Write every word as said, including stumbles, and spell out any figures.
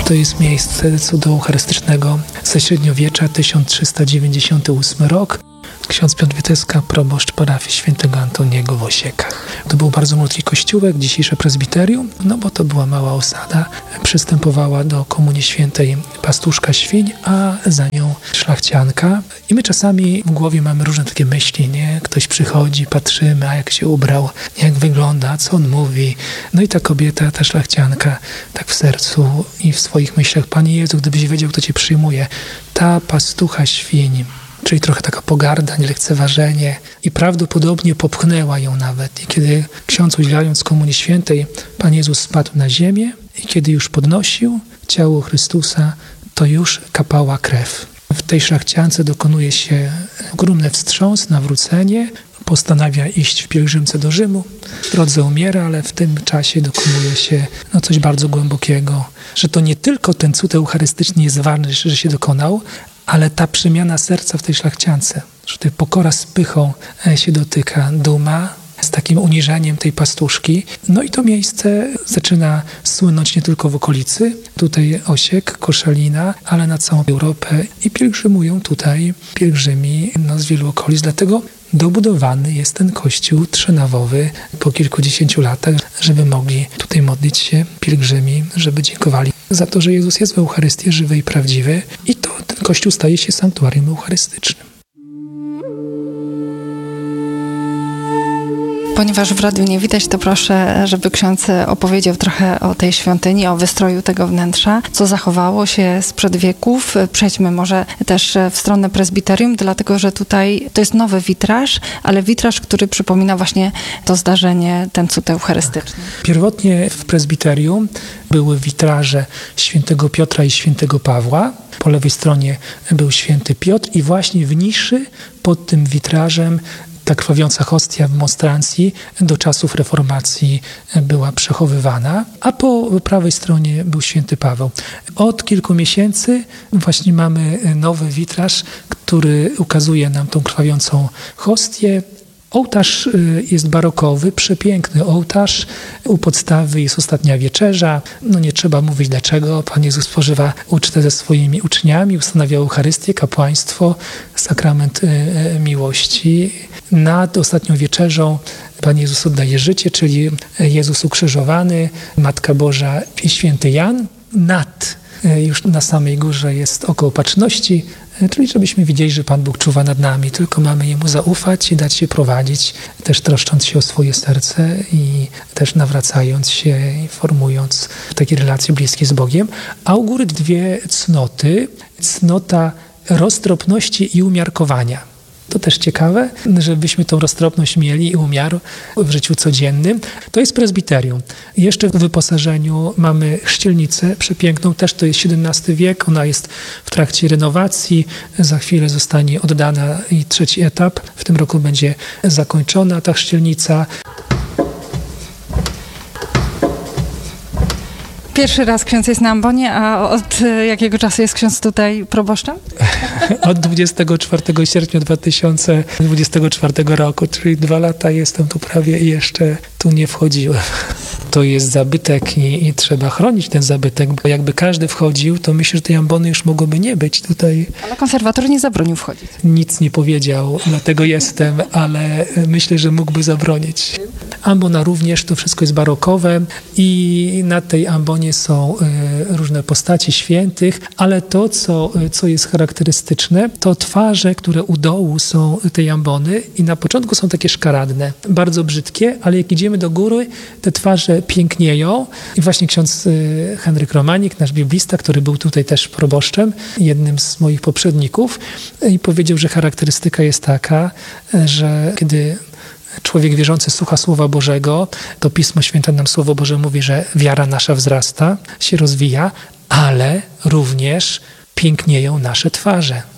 To jest miejsce cudu eucharystycznego ze średniowiecza, tysiąc trzysta dziewięćdziesiąty ósmy rok. Ksiądz Piotr Wieteska, proboszcz parafii świętego Antoniego w Osiekach. To był bardzo malutki kościółek, dzisiejsze prezbiterium, no bo to była mała osada. Przystępowała do Komunii Świętej pastuszka świń, a za nią szlachcianka. I my czasami w głowie mamy różne takie myśli, nie? Ktoś przychodzi, patrzymy, a jak się ubrał, jak wygląda, co on mówi. No i ta kobieta, ta szlachcianka, tak w sercu i w swoich myślach: Panie Jezu, gdybyś wiedział, kto Cię przyjmuje, ta pastucha świń, czyli trochę taka pogarda, lekceważenie, i prawdopodobnie popchnęła ją nawet. I kiedy ksiądz, udzielając Komunii Świętej, Pan Jezus spadł na ziemię i kiedy już podnosił ciało Chrystusa, to już kapała krew. W tej szlachciance dokonuje się ogromny wstrząs, nawrócenie, postanawia iść w pielgrzymce do Rzymu. W drodze umiera, ale w tym czasie dokonuje się no, coś bardzo głębokiego, że to nie tylko ten cud eucharystyczny jest ważny, że się dokonał, ale ta przemiana serca w tej szlachciance, że ta pokora z pychą się dotyka, duma z takim uniżeniem tej pastuszki. No i to miejsce zaczyna słynąć nie tylko w okolicy, tutaj Osiek, Koszalina, ale na całą Europę i pielgrzymują tutaj pielgrzymi no, z wielu okolic. Dlatego dobudowany jest ten kościół trzynawowy po kilkudziesięciu latach, żeby mogli tutaj modlić się pielgrzymi, żeby dziękowali za to, że Jezus jest w Eucharystii żywy i prawdziwy, i to ten kościół staje się sanktuarium eucharystycznym. Ponieważ w radiu nie widać, to proszę, żeby ksiądz opowiedział trochę o tej świątyni, o wystroju tego wnętrza, co zachowało się sprzed wieków. Przejdźmy może też w stronę prezbiterium, dlatego że tutaj to jest nowy witraż, ale witraż, który przypomina właśnie to zdarzenie, ten cud eucharystyczny. Pierwotnie w prezbiterium były witraże świętego Piotra i świętego Pawła. Po lewej stronie był święty Piotr i właśnie w niszy pod tym witrażem ta krwawiąca hostia w monstrancji do czasów reformacji była przechowywana, a po prawej stronie był święty Paweł. Od kilku miesięcy właśnie mamy nowy witraż, który ukazuje nam tą krwawiącą hostię. Ołtarz jest barokowy, przepiękny ołtarz. U podstawy jest ostatnia wieczerza. No nie trzeba mówić dlaczego. Pan Jezus spożywa ucztę ze swoimi uczniami, ustanawia Eucharystię, kapłaństwo, sakrament miłości. Nad ostatnią wieczerzą Pan Jezus oddaje życie, czyli Jezus ukrzyżowany, Matka Boża i święty Jan. Nad, już na samej górze jest oko opatrzności, czyli żebyśmy widzieli, że Pan Bóg czuwa nad nami, tylko mamy Jemu zaufać i dać się prowadzić, też troszcząc się o swoje serce i też nawracając się i formując takie relacje bliskie z Bogiem. A u góry dwie cnoty, cnota roztropności i umiarkowania. To też ciekawe, żebyśmy tą roztropność mieli i umiar w życiu codziennym. To jest prezbiterium. Jeszcze w wyposażeniu mamy chrzcielnicę przepiękną, też to jest siedemnasty wiek, ona jest w trakcie renowacji, za chwilę zostanie oddana i trzeci etap. W tym roku będzie zakończona ta chrzcielnica. Pierwszy raz ksiądz jest na ambonie, a od jakiego czasu jest ksiądz tutaj proboszczem? Od dwudziestego czwartego sierpnia dwa tysiące dwudziestego czwartego roku, czyli dwa lata jestem tu prawie i jeszcze tu nie wchodziłem. To jest zabytek i, i trzeba chronić ten zabytek, bo jakby każdy wchodził, to myślę, że tej ambony już mogłoby nie być tutaj. Ale konserwator nie zabronił wchodzić. Nic nie powiedział, dlatego jestem, ale myślę, że mógłby zabronić. Ambona również, to wszystko jest barokowe i na tej ambonie są y, różne postacie świętych, ale to, co, co jest charakterystyczne, to twarze, które u dołu są tej ambony i na początku są takie szkaradne, bardzo brzydkie, ale jak idziemy do góry, te twarze pięknieją. I właśnie ksiądz y, Henryk Romanik, nasz biblista, który był tutaj też proboszczem, jednym z moich poprzedników, i powiedział, że charakterystyka jest taka, że kiedy człowiek wierzący słucha Słowa Bożego, to Pismo Święte nam Słowo Boże mówi, że wiara nasza wzrasta, się rozwija, ale również pięknieją nasze twarze.